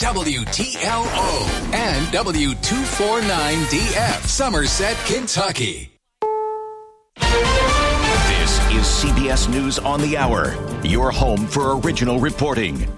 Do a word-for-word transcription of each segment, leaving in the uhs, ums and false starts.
W T L O and W two forty-nine D F, Somerset, Kentucky. This is C B S News on the Hour, your home for original reporting.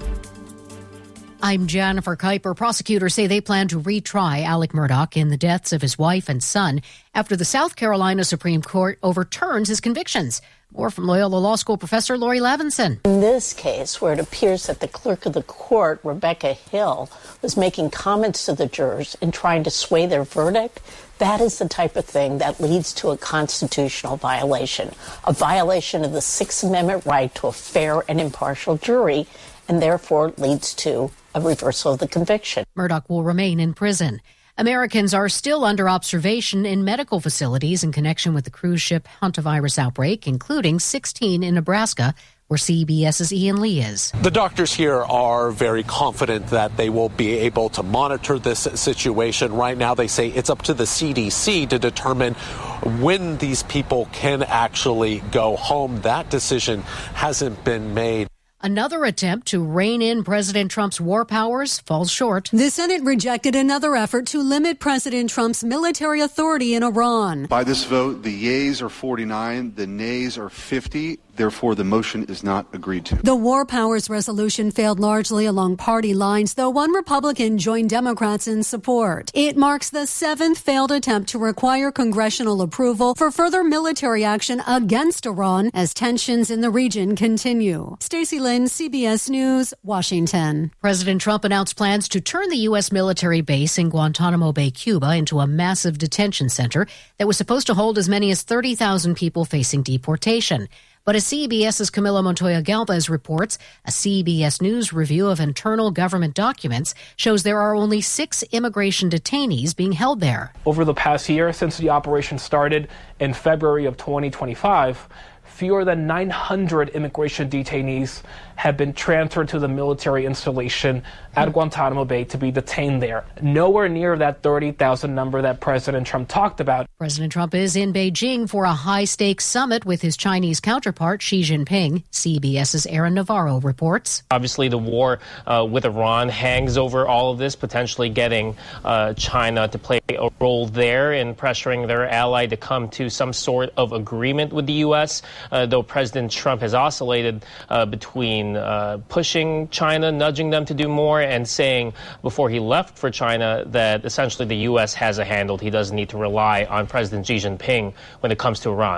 I'm Jennifer Kuiper. Prosecutors say they plan to retry Alec Murdaugh in the deaths of his wife and son after the South Carolina Supreme Court overturns his convictions. More from Loyola Law School professor Lori Levinson. In this case, where it appears that the clerk of the court, Rebecca Hill, was making comments to the jurors and trying to sway their verdict, that is the type of thing that leads to a constitutional violation, a violation of the Sixth Amendment right to a fair and impartial jury, and therefore leads to a reversal of the conviction. Murdaugh will remain in prison. Americans are still under observation in medical facilities in connection with the cruise ship hantavirus outbreak, including sixteen in Nebraska, where CBS's Ian Lee is. The doctors here are very confident that they will be able to monitor this situation. Right now, they say it's up to the C D C to determine when these people can actually go home. That decision hasn't been made. Another attempt to rein in President Trump's war powers falls short. The Senate rejected another effort to limit President Trump's military authority in Iran. By this vote, the yeas are forty-nine, the nays are fifty. Therefore, the motion is not agreed to. The war powers resolution failed largely along party lines, though one Republican joined Democrats in support. It marks the seventh failed attempt to require congressional approval for further military action against Iran as tensions in the region continue. Stacey Lynn, C B S News, Washington. President Trump announced plans to turn the U S military base in Guantanamo Bay, Cuba, into a massive detention center that was supposed to hold as many as thirty thousand people facing deportation. But as CBS's Camila Montoya Galvez reports, a C B S News review of internal government documents shows there are only six immigration detainees being held there. Over the past year, since the operation started in February of twenty twenty-five, fewer than nine hundred immigration detainees have been transferred to the military installation at Guantanamo Bay to be detained there. Nowhere near that thirty thousand number that President Trump talked about. President Trump is in Beijing for a high-stakes summit with his Chinese counterpart, Xi Jinping. CBS's Aaron Navarro reports. Obviously, the war uh, with Iran hangs over all of this, potentially getting uh, China to play a role there in pressuring their ally to come to some sort of agreement with the U S, uh, though President Trump has oscillated uh, between Uh, pushing China, nudging them to do more, and saying before he left for China that essentially the U S has it handled. He doesn't need to rely on President Xi Jinping when it comes to Iran.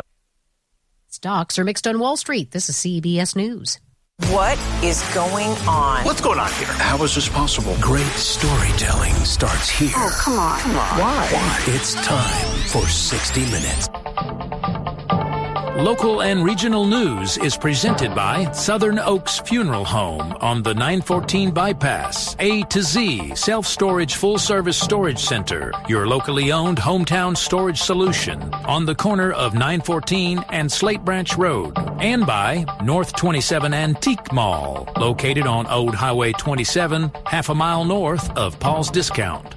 Stocks are mixed on Wall Street. This is C B S News. What is going on? What's going on here? How is this possible? Great storytelling starts here. Oh, come on. Come on. Why? Why? It's time for sixty minutes. Local and regional news is presented by Southern Oaks Funeral Home on the nine fourteen bypass. A to Z Self-Storage Full-Service Storage Center, your locally owned hometown storage solution on the corner of nine fourteen and Slate Branch Road. And by North twenty-seven Antique Mall, located on Old Highway twenty-seven, half a mile north of Paul's Discount.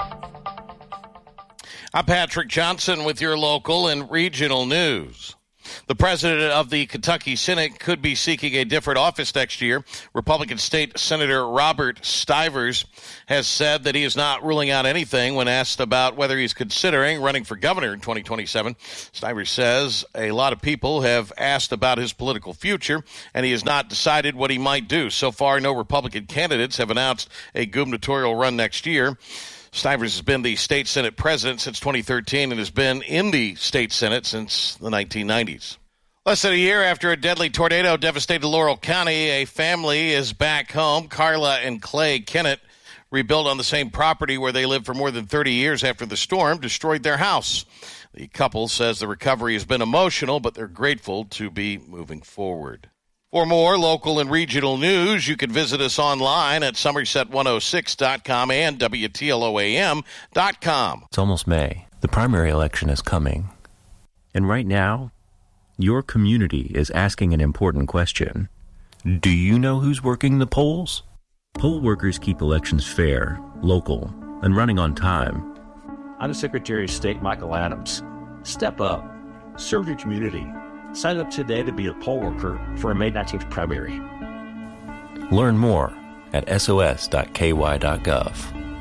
I'm Patrick Johnson with your local and regional news. The president of the Kentucky Senate could be seeking a different office next year. Republican State Senator Robert Stivers has said that he is not ruling out anything when asked about whether he's considering running for governor in twenty twenty-seven. Stivers says a lot of people have asked about his political future, and he has not decided what he might do. So far, no Republican candidates have announced a gubernatorial run next year. Stivers has been the state Senate president since twenty thirteen and has been in the state Senate since the nineteen nineties. Less than a year after a deadly tornado devastated Laurel County, a family is back home. Carla and Clay Kennett rebuilt on the same property where they lived for more than thirty years after the storm destroyed their house. The couple says the recovery has been emotional, but they're grateful to be moving forward. For more local and regional news, you can visit us online at Somerset one oh six dot com and W T L O A M dot com. It's almost May. The primary election is coming. And right now, your community is asking an important question. Do you know who's working the polls? Poll workers keep elections fair, local, and running on time. Undersecretary of State Michael Adams. Step up. Serve your community. Sign up today to be a poll worker for a May nineteenth primary. Learn more at S O S dot K Y dot gov.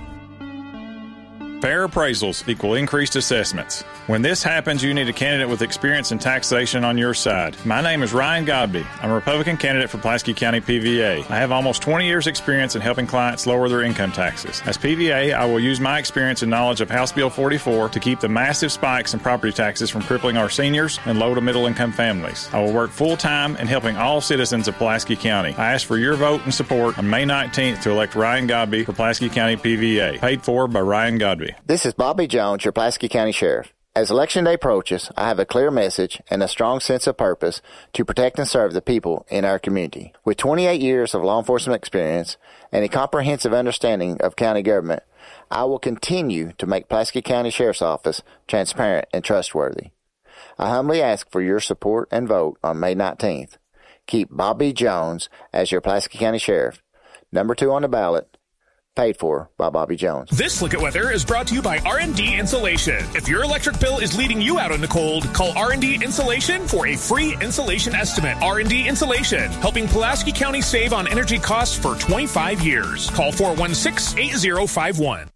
Fair appraisals equal increased assessments. When this happens, you need a candidate with experience in taxation on your side. My name is Ryan Godby. I'm a Republican candidate for Pulaski County P V A. I have almost twenty years experience in helping clients lower their income taxes. As P V A, I will use my experience and knowledge of House Bill forty-four to keep the massive spikes in property taxes from crippling our seniors and low to middle income families. I will work full time in helping all citizens of Pulaski County. I ask for your vote and support on May nineteenth to elect Ryan Godby for Pulaski County P V A. Paid for by Ryan Godby. This is Bobby Jones, your Pulaski County Sheriff. As Election Day approaches, I have a clear message and a strong sense of purpose to protect and serve the people in our community. With twenty-eight years of law enforcement experience and a comprehensive understanding of county government, I will continue to make Pulaski County Sheriff's Office transparent and trustworthy. I humbly ask for your support and vote on May nineteenth. Keep Bobby Jones as your Pulaski County Sheriff. Number two on the ballot. Paid for by Bobby Jones. This Look at Weather is brought to you by R and D Insulation. If your electric bill is leaving you out in the cold, call R and D Insulation for a free insulation estimate. R and D Insulation, helping Pulaski County save on energy costs for twenty-five years. Call four one six, eight zero five one.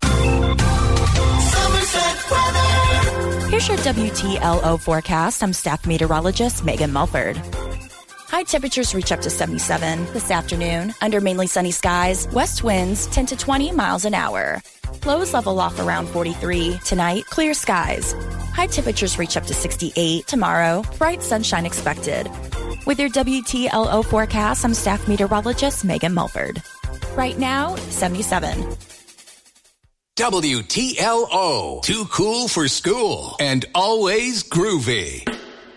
Here's your W T L O forecast. I'm staff meteorologist Megan Mulford. High temperatures reach up to seventy-seven this afternoon under mainly sunny skies. West winds ten to twenty miles an hour. Lows level off around forty-three. Tonight, clear skies. High temperatures reach up to sixty-eight tomorrow. Bright sunshine expected. With your W T L O forecast, I'm staff meteorologist Megan Mulford. Right now, seventy-seven. W T L O. Too cool for school and always groovy.